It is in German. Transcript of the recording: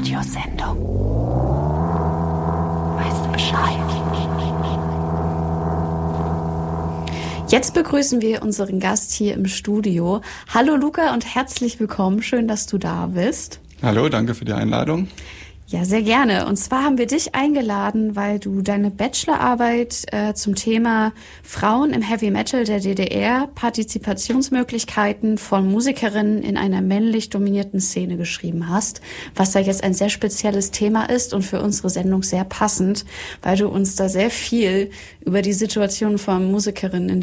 Radiosendung. Weißt du Bescheid? Jetzt begrüßen wir unseren Gast hier im Studio. Hallo Luca und herzlich willkommen. Schön, dass du da bist. Hallo, danke für die Einladung. Ja, sehr gerne. Und zwar haben wir dich eingeladen, weil du deine Bachelorarbeit zum Thema Frauen im Heavy Metal der DDR, Partizipationsmöglichkeiten von Musikerinnen in einer männlich dominierten Szene geschrieben hast, was da jetzt ein sehr spezielles Thema ist und für unsere Sendung sehr passend, weil du uns da sehr viel über die Situation von Musikerinnen in